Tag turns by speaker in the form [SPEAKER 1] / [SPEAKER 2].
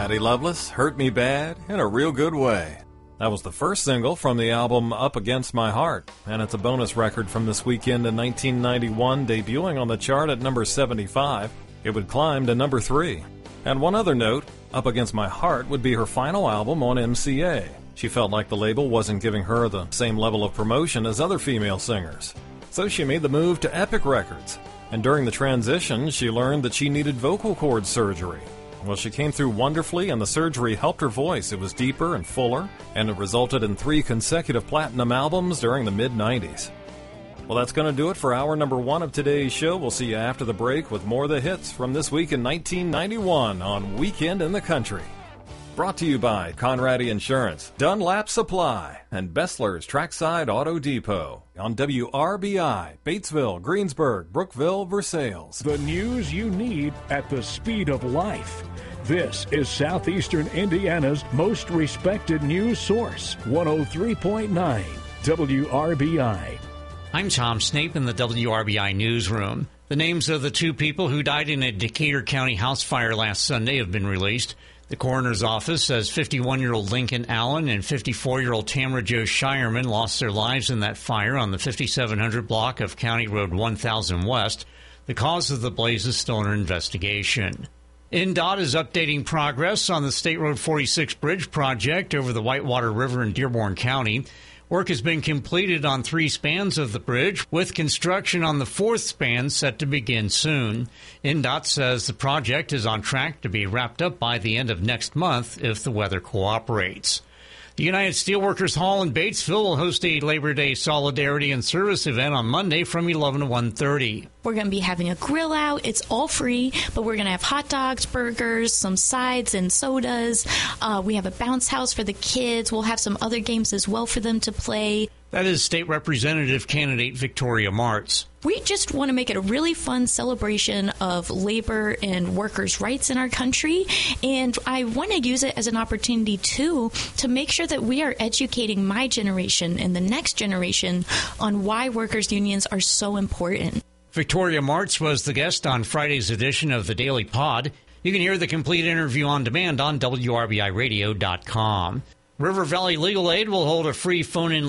[SPEAKER 1] Patty Loveless, Hurt Me Bad, in a Real Good Way. That was the first single from the album Up Against My Heart, and it's a bonus record from this weekend in 1991, debuting on the chart at number 75. It would climb to number 3. And one other note, Up Against My Heart would be her final album on MCA. She felt like the label wasn't giving her the same level of promotion as other female singers. So she made the move to Epic Records, and during the transition, she learned that she needed vocal cord surgery. Well, she came through wonderfully, and the surgery helped her voice. It was deeper and fuller, and it resulted in 3 consecutive platinum albums during the mid-90s. Well, that's going to do it for hour number 1 of today's show. We'll see you after the break with more of the hits from this week in 1991 on Weekend in the Country. Brought to you by Conradi Insurance, Dunlap Supply, and Bessler's Trackside Auto Depot on WRBI, Batesville, Greensburg, Brookville, Versailles.
[SPEAKER 2] The news you need at the speed of life. This is Southeastern Indiana's most respected news source, 103.9 WRBI.
[SPEAKER 3] I'm Tom Snape in the WRBI newsroom. The names of the 2 people who died in a Decatur County house fire last Sunday have been released. The coroner's office says 51-year-old Lincoln Allen and 54-year-old Tamara Jo Shireman lost their lives in that fire on the 5700 block of County Road 1000 West. The cause of the blaze is still under investigation. INDOT is updating progress on the State Road 46 bridge project over the Whitewater River in Dearborn County. Work has been completed on 3 spans of the bridge, with construction on the 4th span set to begin soon. INDOT says the project is on track to be wrapped up by the end of next month if the weather cooperates. The United Steelworkers Hall in Batesville will host a Labor Day Solidarity and Service event on Monday from 11 to 1:30.
[SPEAKER 4] We're going to be having a grill out. It's all free, but we're going to have hot dogs, burgers, some sides and sodas. We have a bounce house for the kids. We'll have some other games as well for them to play.
[SPEAKER 3] That is State Representative candidate Victoria Martz.
[SPEAKER 4] We just want to make it a really fun celebration of labor and workers' rights in our country. And I want to use it as an opportunity, too, to make sure that we are educating my generation and the next generation on why workers' unions are so important.
[SPEAKER 3] Victoria Martz was the guest on Friday's edition of the Daily Pod. You can hear the complete interview on demand on WRBIRadio.com. River Valley Legal Aid will hold a free phone-in